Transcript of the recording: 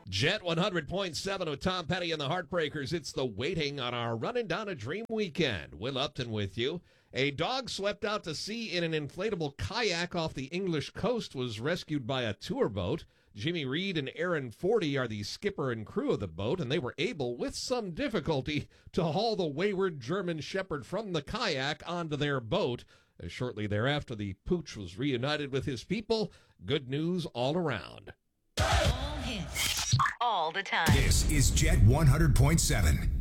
Jet 100.7 with Tom Petty and the Heartbreakers. It's the waiting on our Running Down a Dream weekend. Will Upton with you. A dog swept out to sea in an inflatable kayak off the English coast was rescued by a tour boat. Jimmy Reed and Aaron Forty are the skipper and crew of the boat, and they were able, with some difficulty, to haul the wayward German shepherd from the kayak onto their boat. Shortly thereafter, the pooch was reunited with his people. Good news all around. All hits, all the time. This is Jet 100.7.